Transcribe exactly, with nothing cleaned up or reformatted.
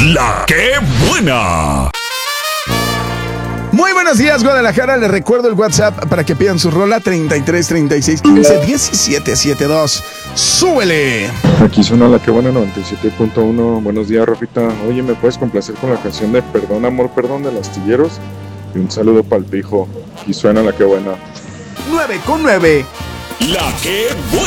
La que buena. Muy buenos días, Guadalajara. Les recuerdo el WhatsApp para que pidan su rola: treinta y tres, treinta y seis, quince, diecisiete, setenta y dos. ¡Súbele! Aquí suena La que buena noventa y siete punto uno. Buenos días, Rafita. Oye, ¿me puedes complacer con la canción de Perdón, Amor, Perdón de Los Astilleros? Y un saludo para el Pijo. Aquí suena La que buena. nueve con nueve. La que buena.